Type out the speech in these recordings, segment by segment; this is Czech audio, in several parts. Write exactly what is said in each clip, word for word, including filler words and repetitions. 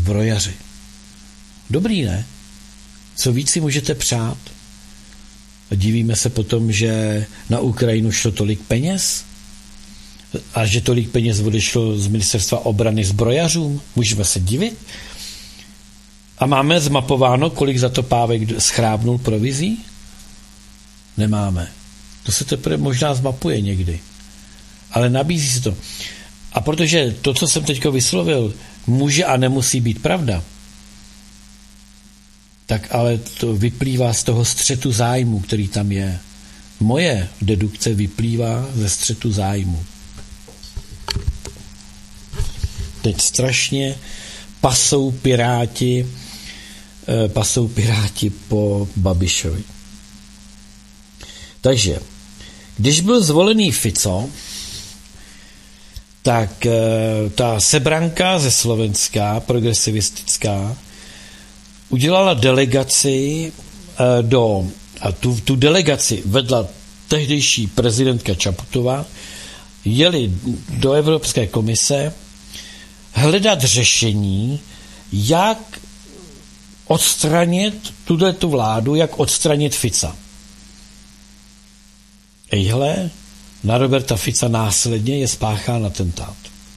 zbrojaři. Dobrý, ne? Co víc si můžete přát? A divíme se potom, že na Ukrajinu šlo tolik peněz a že tolik peněz odešlo z ministerstva obrany zbrojařům. Můžeme se divit? A máme zmapováno, kolik za to Pávek schrábnul provizí? Nemáme. To se teprve možná zmapuje někdy. Ale nabízí se to. A protože to, co jsem teďko vyslovil, může a nemusí být pravda, tak ale to vyplývá z toho střetu zájmu, který tam je. Moje dedukce vyplývá ze střetu zájmu. Teď strašně pasou piráti, pasou piráti po Babišovi. Takže, když byl zvolený Fico, tak ta sebranka ze Slovenska, progresivistická, udělala delegaci do, a tu, tu delegaci vedla tehdejší prezidentka Čaputová, jeli do Evropské komise hledat řešení, jak odstranit tuto vládu, jak odstranit Fica. Ejhle, na Roberta Fica následně je spáchán atentát.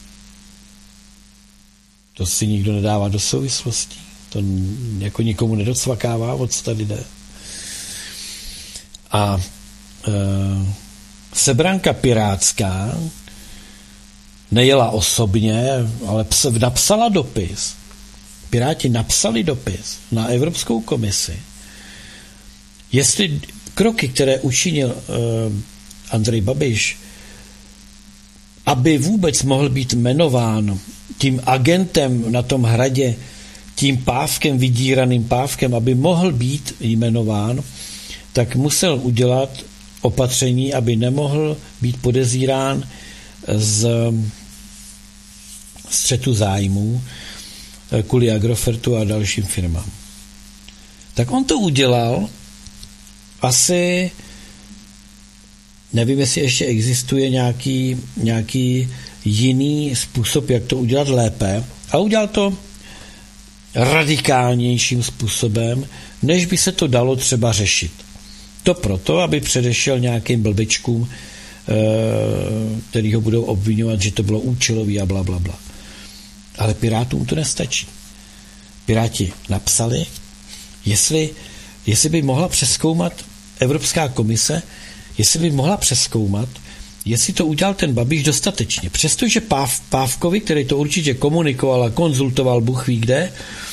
To si nikdo nedává do souvislostí. To jako nikomu nedocvakává, o co tady jde. A e, sebranka pirátská nejela osobně, ale napsala dopis. Piráti napsali dopis na Evropskou komisi, jestli kroky, které učinil e, Andrej Babiš, aby vůbec mohl být jmenován tím agentem na tom hradě, tím Pávkem, vydíraným Pávkem, aby mohl být jmenován, tak musel udělat opatření, aby nemohl být podezírán z střetu zájmů kvůli Agrofertu a dalším firmám. Tak on to udělal asi, nevím, jestli ještě existuje nějaký, nějaký jiný způsob, jak to udělat lépe, a udělal to radikálnějším způsobem, než by se to dalo třeba řešit. To proto, aby předešel nějakým blbečkům, který ho budou obvinovat, že to bylo účelový a bla, bla, bla. Ale Pirátům to nestačí. Piráti napsali, jestli, jestli by mohla přezkoumat Evropská komise, jestli by mohla přezkoumat, jestli to udělal ten Babiš dostatečně. Přestože Páv, Pávkovi, který to určitě komunikoval a konzultoval Bůh ví kde,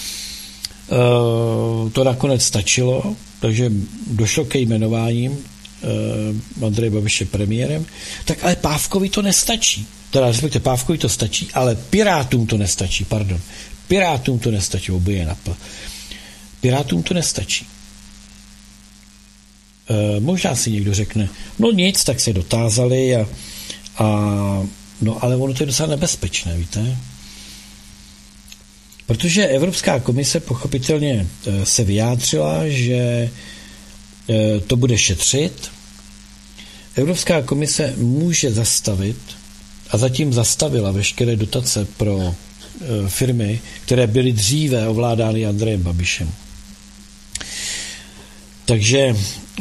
to nakonec stačilo, takže došlo ke jmenováním Andreje Babiše premiérem, tak ale Pávkovi to nestačí. Teda respektive Pávkovi to stačí, ale Pirátům to nestačí, pardon. Pirátům to nestačí, obě na P. Pirátům to nestačí. E, možná si někdo řekne, no nic, tak se dotázali a, a no ale ono to je docela nebezpečné, víte? Protože Evropská komise pochopitelně se vyjádřila, že to bude šetřit. Evropská komise může zastavit a zatím zastavila veškeré dotace pro firmy, které byly dříve ovládány Andrejem Babišem. Takže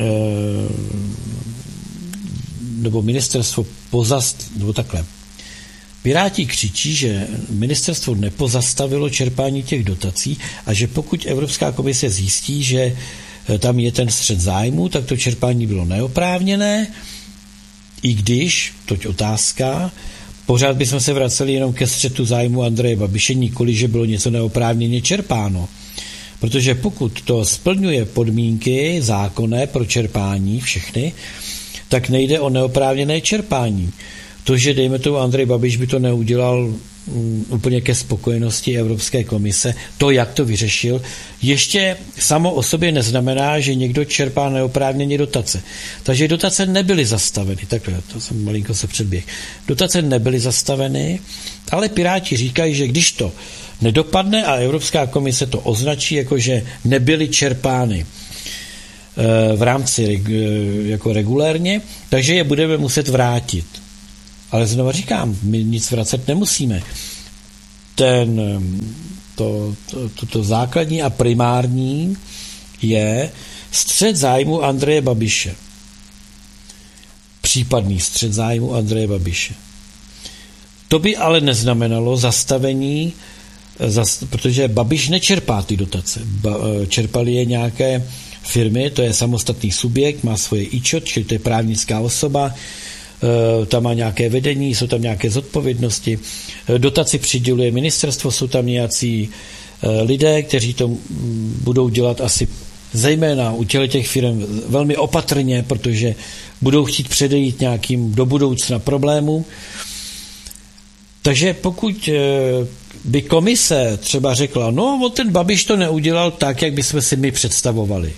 nebo ministerstvo pozast, nebo takhle. Piráti křičí, že ministerstvo nepozastavilo čerpání těch dotací a že pokud Evropská komise zjistí, že tam je ten střet zájmu, tak to čerpání bylo neoprávněné, i když, toť otázka, pořád bychom se vraceli jenom ke střetu zájmu Andreje Babiše, nikoli, že bylo něco neoprávněně čerpáno. Protože pokud to splňuje podmínky zákonné pro čerpání všechny, tak nejde o neoprávněné čerpání. To, že dejme tomu Andrej Babiš by to neudělal um, úplně ke spokojenosti Evropské komise, to, jak to vyřešil, ještě samo o sobě neznamená, že někdo čerpá neoprávněně dotace. Takže dotace nebyly zastaveny. Takhle, to jsem malinko se předběh. Dotace nebyly zastaveny, ale Piráti říkají, že když to nedopadne a Evropská komise to označí jako, že nebyly čerpány v rámci jako regulérně, takže je budeme muset vrátit. Ale znovu říkám, my nic vracet nemusíme. Ten to, to, to, to základní a primární je střet zájmu Andreje Babiše. Případný střet zájmu Andreje Babiše. To by ale neznamenalo zastavení, protože Babiš nečerpá ty dotace. Čerpali je nějaké firmy, to je samostatný subjekt, má svoje ičo, čili to je právnická osoba, tam má nějaké vedení, jsou tam nějaké zodpovědnosti. Dotaci přiděluje ministerstvo, jsou tam nějací lidé, kteří to budou dělat asi zejména u těch firm velmi opatrně, protože budou chtít předejít nějakým do budoucna problémům. Takže pokud by komise třeba řekla, no, ten Babiš to neudělal tak, jak bychom si my představovali,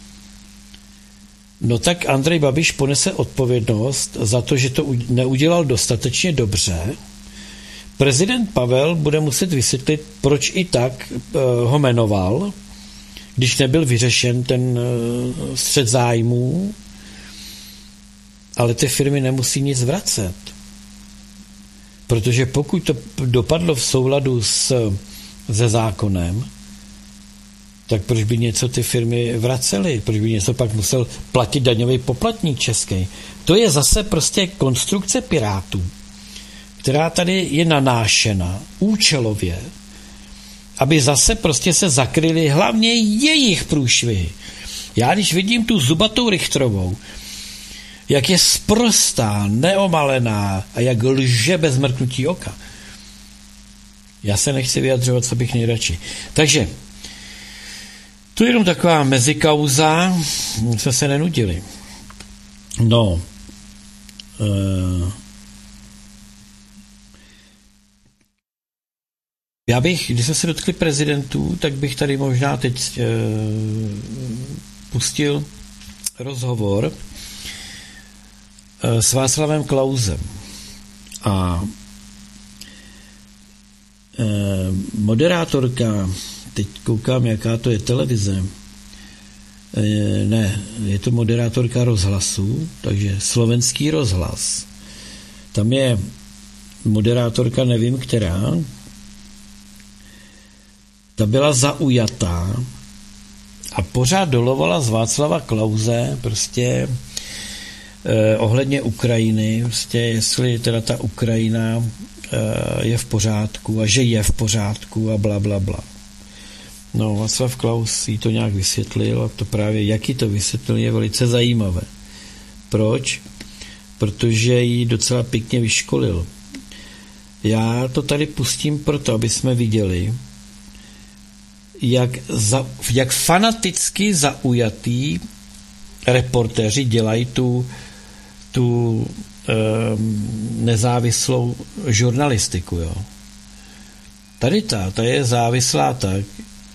no tak Andrej Babiš ponese odpovědnost za to, že to neudělal dostatečně dobře. Prezident Pavel bude muset vysvětlit, proč i tak ho jmenoval, když nebyl vyřešen ten střet zájmů, ale ty firmy nemusí nic vracet. Protože pokud to dopadlo v souladu s, se zákonem, tak proč by něco ty firmy vracely? Proč by něco pak musel platit daňový poplatník český? To je zase prostě konstrukce Pirátů, která tady je nanášena účelově, aby zase prostě se zakryly hlavně jejich průšvihy. Já když vidím tu zubatou Richtrovou, jak je sprostá, neomalená a jak lže bez mrknutí oka, já se nechci vyjadřovat, co bych nejradši. Takže to je jenom taková mezikauza, jsme se nenudili. No, uh, já bych, když jsme se dotkli prezidentů, tak bych tady možná teď uh, pustil rozhovor uh, s Václavem Klausem. A uh, moderátorka, teď koukám, jaká to je televize, e, ne, je to moderátorka rozhlasu, takže Slovenský rozhlas. Tam je moderátorka, nevím která, ta byla zaujatá a pořád dolovala z Václava Klause prostě eh, ohledně Ukrajiny, prostě jestli teda ta Ukrajina eh, je v pořádku a že je v pořádku a bla, bla, bla. No, Václav Klaus jí to nějak vysvětlil a to právě, jaký to vysvětlil, je velice zajímavé. Proč? Protože ji docela pěkně vyškolil. Já to tady pustím proto, aby jsme viděli, jak, za, jak fanaticky zaujatý reportéři dělají tu, tu um, nezávislou žurnalistiku. Jo. Tady ta, ta je závislá tak,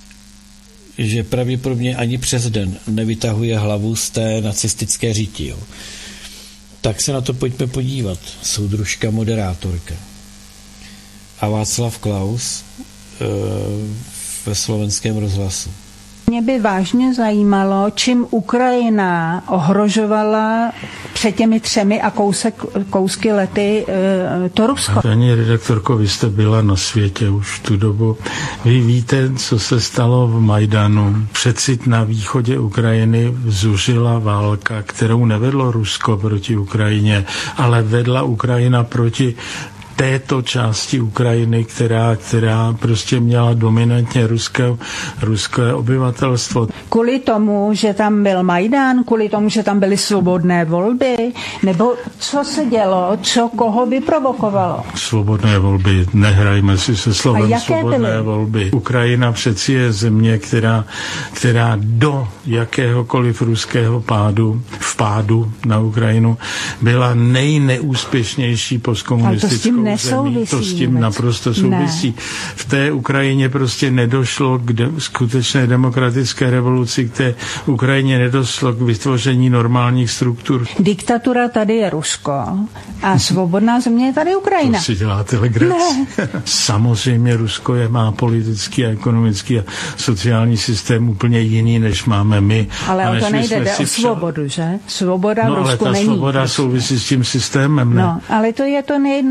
že pravděpodobně ani přes den nevytahuje hlavu z té nacistické říti. Jo. Tak se na to pojďme podívat. Soudružka, moderátorka. A Václav Klaus e, ve Slovenském rozhlasu. Mě by vážně zajímalo, čím Ukrajina ohrožovala před těmi třemi a kousek, kousky lety e, to Rusko. Paní redaktorko, vy jste byla na světě už tu dobu. Vy víte, co se stalo v Majdanu. Přeci na východě Ukrajiny zuřila válka, kterou nevedlo Rusko proti Ukrajině, ale vedla Ukrajina proti této části Ukrajiny, která, která prostě měla dominantně ruské, ruské obyvatelstvo. Kvůli tomu, že tam byl Majdan, kvůli tomu, že tam byly svobodné volby, nebo co se dělo, co koho vyprovokovalo? Svobodné volby, nehrajme si se slovem svobodné byly? volby. Ukrajina přeci je země, která, která do jakéhokoliv ruského pádu, vpádu na Ukrajinu byla nejneúspěšnější postkomunistickou zemí. To s tím naprosto souvisí. Ne. V té Ukrajině prostě nedošlo k de- skutečné demokratické revoluci, k té Ukrajině nedošlo k vytvoření normálních struktur. Diktatura tady je Rusko a svobodná země je tady Ukrajina. To si děláte legraci. Samozřejmě Rusko je, má politický a ekonomický a sociální systém úplně jiný, než máme my. Ale o to nejde, jde o svobodu, že? Svoboda no, v Rusku ale ta není. svoboda souvisí s tím systémem, ne? No, ale to je to nejjednodušší.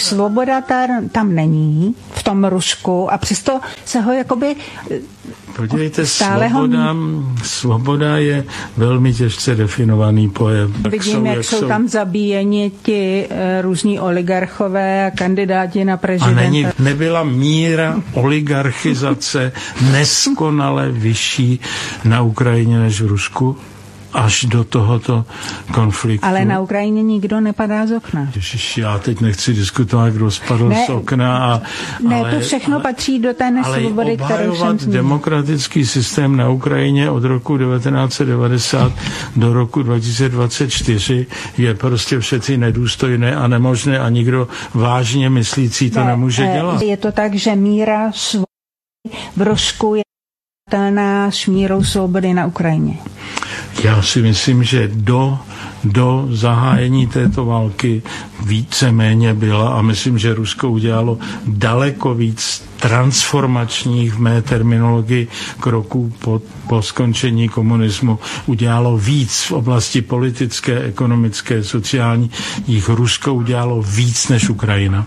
svoboda tam, tam není v tom Rusku a přesto se ho jakoby podívejte, svoboda, svoboda je velmi těžce definovaný pojem. Vidím, jak, jak, jak jsou tam zabíjeni ti e, různí oligarchové a kandidáti na prezidenta. A není, nebyla míra oligarchizace neskonale vyšší na Ukrajině než v Rusku? Až do tohoto konfliktu. Ale na Ukrajině nikdo nepadá z okna. Ježiš, já teď nechci diskutovat, kdo spadl ne, z okna. A, ne, ale, to všechno ale, patří do té nesvobody, kterou jsem zmínil. Demokratický systém na Ukrajině od roku devatenáct set devadesát do roku dva tisíce dvacet čtyři je prostě přeci nedůstojné a nemožné a nikdo vážně myslící to ne, nemůže dělat. Je to tak, že míra svobody v Rusku je s mírou svobody na Ukrajině. Já si myslím, že do, do zahájení této války víceméně byla a myslím, že Rusko udělalo daleko víc transformačních v mé terminologii kroků po, po skončení komunismu. Udělalo víc v oblasti politické, ekonomické, sociální. Jich Rusko udělalo víc než Ukrajina.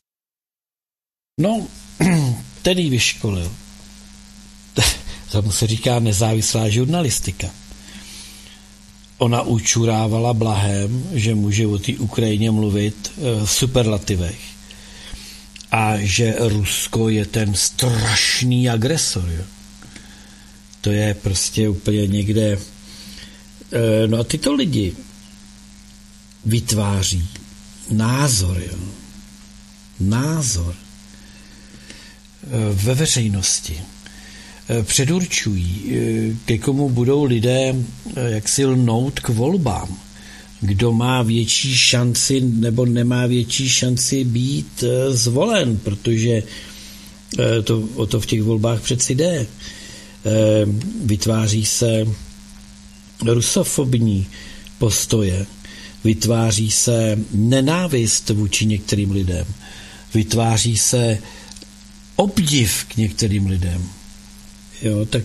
No, tedy vyškolil. Tomu se říká nezávislá žurnalistika. Ona učurávala blahem, že může o té Ukrajině mluvit v superlativech a že Rusko je ten strašný agresor. Jo. To je prostě úplně někde... No a tyto lidi vytváří názor, jo. Názor ve veřejnosti. Předurčují, ke komu budou lidé jaksi lnout k volbám. Kdo má větší šanci nebo nemá větší šanci být zvolen, protože to, o to v těch volbách přeci jde. Vytváří se rusofobní postoje, vytváří se nenávist vůči některým lidem, vytváří se obdiv k některým lidem. Jo, tak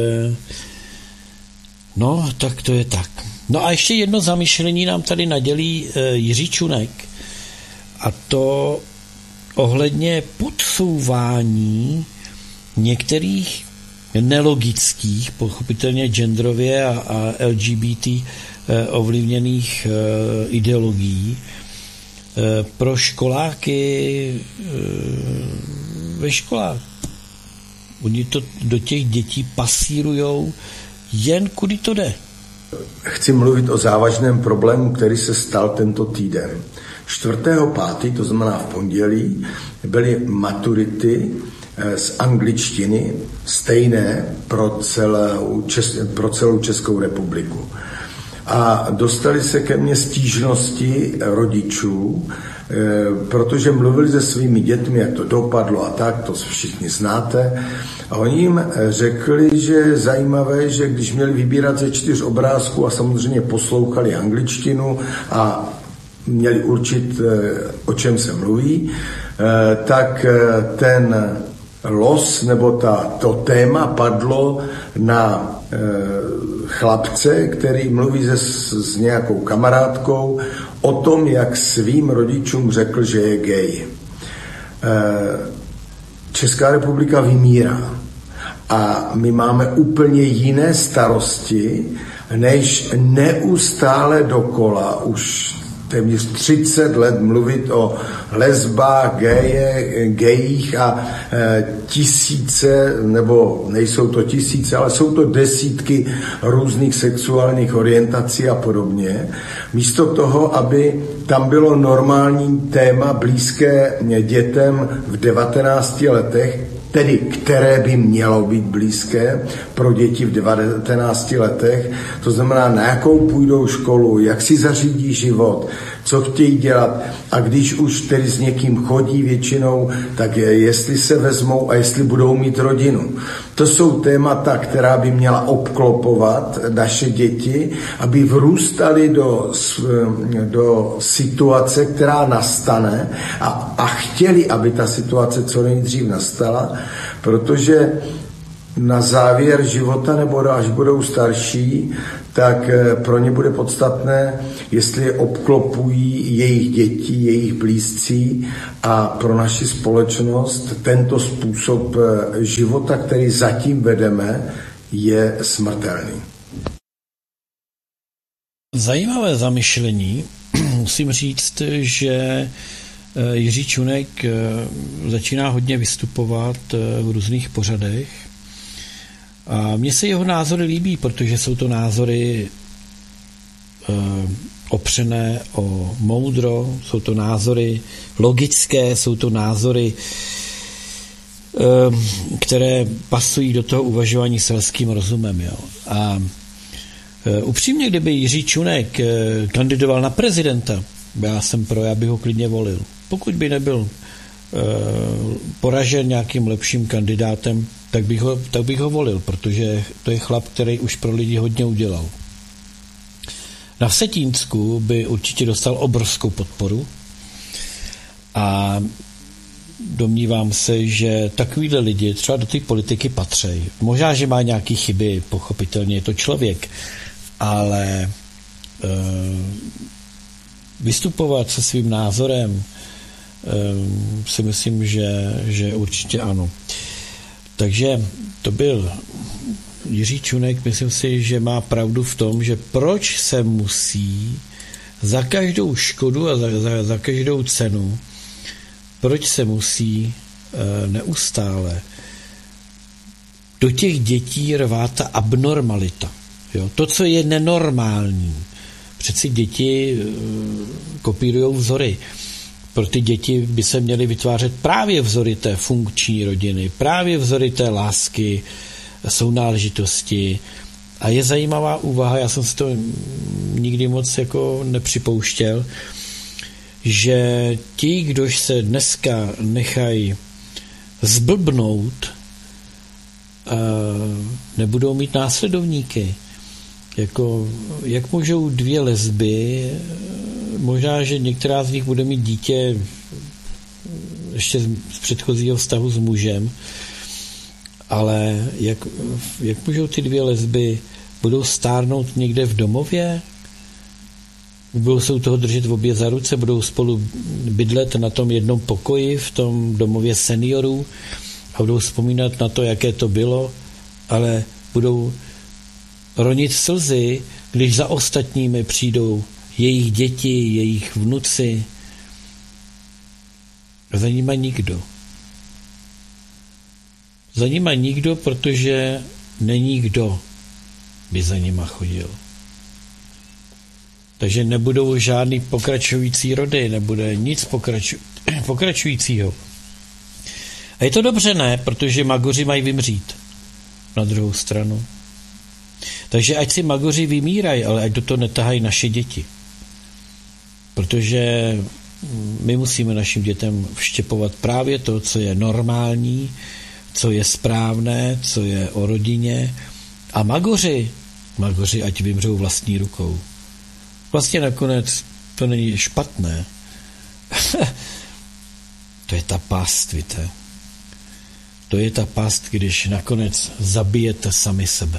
no, tak to je tak. No a ještě jedno zamyšlení nám tady nadělí Jiří Čunek a to ohledně podsouvání některých nelogických, pochopitelně genderově a, a L G B T ovlivněných ideologií pro školáky ve školách. Oni to do těch dětí pasírujou jen kudy to jde. Chci mluvit o závažném problému, který se stal tento týden. čtvrtého pátého to znamená v pondělí, byly maturity z angličtiny stejné pro celou, pro celou Českou republiku. A dostali se ke mně stížnosti rodičů, protože mluvili se svými dětmi, jak to dopadlo a tak, to všichni znáte. A oni jim řekli, že je zajímavé, že když měli vybírat ze čtyř obrázků a samozřejmě poslouchali angličtinu a měli určit, o čem se mluví, tak ten los nebo ta, to téma padlo na e, chlapce, který mluví se, s nějakou kamarádkou o tom, jak svým rodičům řekl, že je gay. E, Česká republika vymírá a my máme úplně jiné starosti, než neustále dokola už téměř třicet let mluvit o lesbách, geje, gejích a e, tisíce, nebo nejsou to tisíce, ale jsou to desítky různých sexuálních orientací a podobně. Místo toho, aby tam bylo normální téma blízké dětem v devatenácti letech, tedy které by mělo být blízké pro děti v devatenácti letech, to znamená, na jakou půjdou školu, jak si zařídí život, co chtějí dělat a když už tedy s někým chodí většinou, tak je, jestli se vezmou a jestli budou mít rodinu. To jsou témata, která by měla obklopovat naše děti, aby vrůstali do, do situace, která nastane a, a chtěli, aby ta situace co nejdřív nastala, protože na závěr života nebo až budou starší, tak pro ně bude podstatné, jestli je obklopují jejich děti, jejich blízcí, a pro naši společnost tento způsob života, který zatím vedeme, je smrtelný. Zajímavé zamyšlení. Musím říct, že Jiří Čunek začíná hodně vystupovat v různých pořadech a mně se jeho názory líbí, protože jsou to názory opřené o moudro, jsou to názory logické, jsou to názory, které pasují do toho uvažování selským rozumem. Jo. A upřímně, kdyby Jiří Čunek kandidoval na prezidenta, já jsem pro, já bych ho klidně volil. Pokud by nebyl poražen nějakým lepším kandidátem, tak bych ho, tak bych ho volil, protože to je chlap, který už pro lidi hodně udělal. Na Vsetínsku by určitě dostal obrovskou podporu a domnívám se, že takovýhle lidi třeba do té politiky patří. Možná, že má nějaké chyby, pochopitelně je to člověk, ale e, vystupovat se svým názorem e, si myslím, že, že určitě ano. Takže to byl Jiří Čunek, myslím si, že má pravdu v tom, že proč se musí za každou škodu a za, za, za každou cenu, proč se musí e, neustále do těch dětí rvát ta abnormalita. Jo? To, co je nenormální. Přeci děti e, kopírujou vzory. Pro ty děti by se měly vytvářet právě vzory té funkční rodiny, právě vzory té lásky, sounáležitosti. A je zajímavá úvaha, já jsem si to nikdy moc jako nepřipouštěl, že ti, kdož se dneska nechají zblbnout, nebudou mít následovníky. Jako, jak můžou dvě lesby, možná, že některá z nich bude mít dítě ještě z předchozího vztahu s mužem, ale jak, jak můžou ty dvě lesby, budou stárnout někde v domově? Budou se u toho držet v obě za ruce, budou spolu bydlet na tom jednom pokoji v tom domově seniorů a budou vzpomínat na to, jaké to bylo, ale budou ronit slzy, když za ostatními přijdou jejich děti, jejich vnuci. Za nima nikdo. Za nima nikdo, protože není kdo by za nima chodil. Takže nebudou žádný pokračující rody, nebude nic pokraču, pokračujícího. A je to dobře, ne? Protože magoři mají vymřít. Na druhou stranu. Takže ať si magoři vymírají, ale ať do toho netahají naše děti. Protože my musíme našim dětem vštěpovat právě to, co je normální, co je správné, co je o rodině. A magoři, magoři ať vymřou vlastní rukou. Vlastně nakonec to není špatné. To je ta past, víte. To je ta past, když nakonec zabijete sami sebe.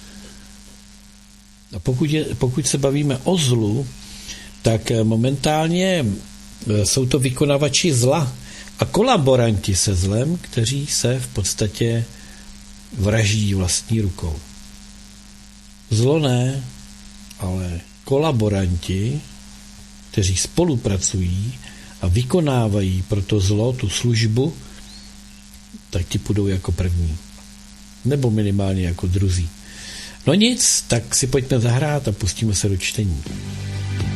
A pokud, je, pokud se bavíme o zlu, tak momentálně jsou to vykonavači zla a kolaboranti se zlem, kteří se v podstatě vraždí vlastní rukou. Zlo ne, ale kolaboranti, kteří spolupracují a vykonávají pro to zlo, tu službu, tak ti půjdou jako první. Nebo minimálně jako druzí. No nic, tak si pojďme zahrát a pustíme se do čtení.